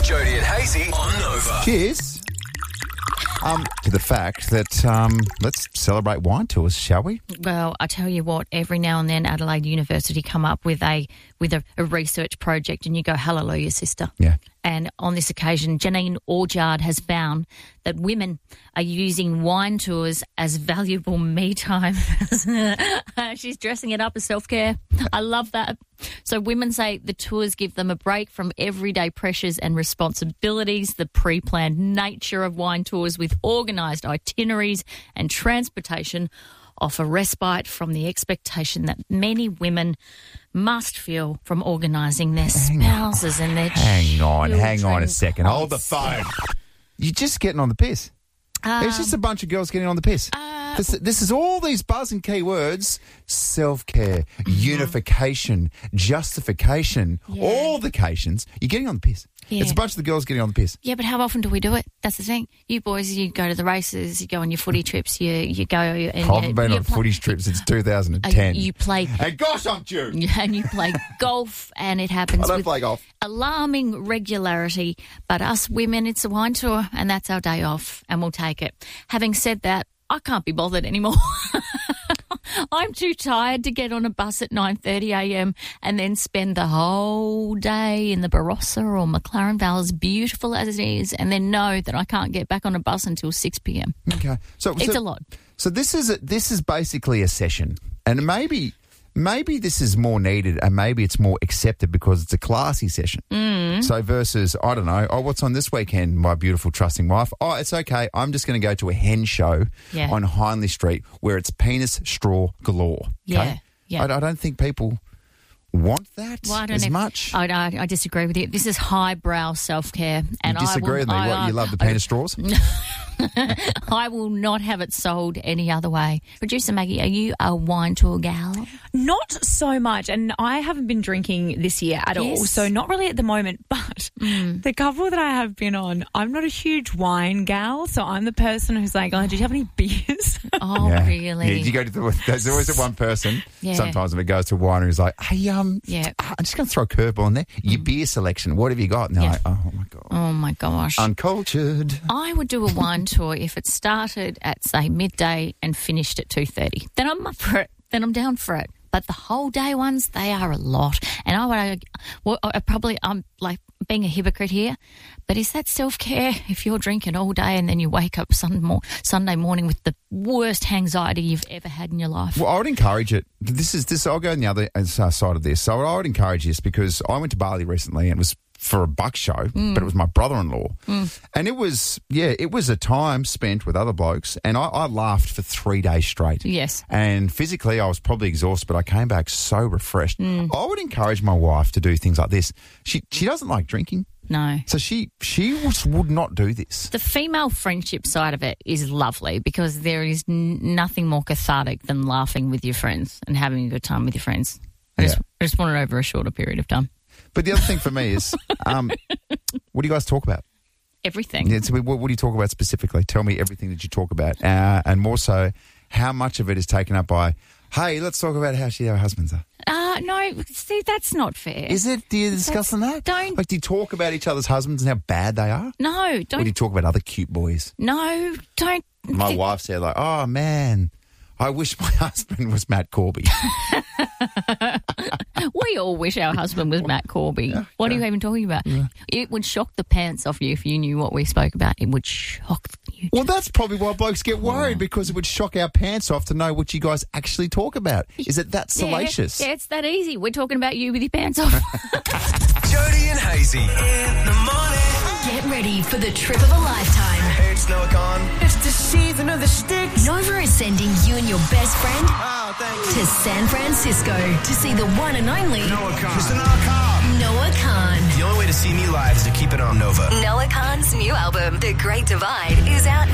Jody and Hazy on Nova. Cheers. To the fact that let's celebrate wine tours, shall we? Well, I tell you what, every now and then Adelaide University come up with a research project and you go, hallelujah, sister. Yeah. And on this occasion, Janine Orchard has found that women are using wine tours as valuable me time. She's dressing it up as self-care. I love that. So women say the tours give them a break from everyday pressures and responsibilities. The pre-planned nature of wine tours with organised itineraries and transportation offer respite from the expectation that many women must feel from organising their spouses and their Hang on a children. second. Hold the phone. You're just getting on the piss. It's just a bunch of girls getting on the piss. This is all these buzz and key words: self-care, unification, justification, all the cations. You're getting on the piss. Yeah. It's a bunch of the girls getting on the piss. Yeah, but how often do we do it? That's the thing. You boys, you go to the races, you go on your footy trips, you go... And I haven't been on footy trips since 2010. You play... And gosh, I'm due. And you play golf, and it happens I don't with play golf. alarming regularity. But us women, it's a wine tour, and that's our day off, and we'll take it. Having said that, I can't be bothered anymore. I'm too tired to get on a bus at 9:30am and then spend the whole day in the Barossa or McLaren Vale, as beautiful as it is, and then know that I can't get back on a bus until 6pm. Okay. It's a lot. So this is basically a session, and maybe this is more needed, and maybe it's more accepted because it's a classy session. So versus, I don't know, what's on this weekend, my beautiful trusting wife? Oh, it's okay. I'm just going to go to a hen show on Hindley Street where it's penis straw galore. Okay? Yeah. I don't think people want that much. I disagree with you. This is highbrow self-care. And You disagree with me? You love the penis straws? I will not have it sold any other way. Producer Maggie, are you a wine tour gal? Not so much, and I haven't been drinking this year at all, so not really at the moment, but the couple that I have been on, I'm not a huge wine gal, so I'm the person who's like, oh, do you have any beers? Oh, really? Yeah, you go to there's always the one person, sometimes if it goes to a winery, who's like, hey, I'm just going to throw a curveball in there. Your beer selection, what have you got? And they're like, oh, my God. Oh, my gosh. Uncultured. I would do a wine tour if it started at, say, midday and finished at 2:30. Then I'm up for it. Then I'm down for it. But the whole day ones, they are a lot. And I'm like being a hypocrite here, but is that self-care if you're drinking all day and then you wake up Sunday morning with the worst anxiety you've ever had in your life? Well, I would encourage it. I'll go on the other side of this. So I would encourage this because I went to Bali recently and it was for a buck show, but it was my brother-in-law. And it was a time spent with other blokes, and I laughed for 3 days straight. Yes. And physically I was probably exhausted, but I came back so refreshed. I would encourage my wife to do things like this. She doesn't like drinking. No. So she would not do this. The female friendship side of it is lovely because there is nothing more cathartic than laughing with your friends and having a good time with your friends. I just want it over a shorter period of time. But the other thing for me is, what do you guys talk about? Everything. Yeah, so what do you talk about specifically? Tell me everything that you talk about. And more so, how much of it is taken up by, hey, let's talk about how our husbands are. No, see, that's not fair. Is it? Do you discuss on that? Don't. Like, do you talk about each other's husbands and how bad they are? No, don't. Or do you talk about other cute boys? No, don't. My wife said, like, oh, man, I wish my husband was Matt Corby. We all wish our husband was Matt Corby. Yeah, what are you even talking about? Yeah. It would shock the pants off you if you knew what we spoke about. It would shock you. Well, that's probably why blokes get worried, because it would shock our pants off to know what you guys actually talk about. Is it that salacious? Yeah, it's that easy. We're talking about you with your pants off. Jody and Hazy in the morning. Get ready for the trip of a lifetime. Hey, it's Noah Khan. It's the season of the sticks. Nova is sending you and your best friend thank you. to San Francisco to see the one and only Noah Khan. Mr. Noah Khan. Noah Khan. The only way to see me live is to keep it on Nova. Noah Khan's new album, The Great Divide, is out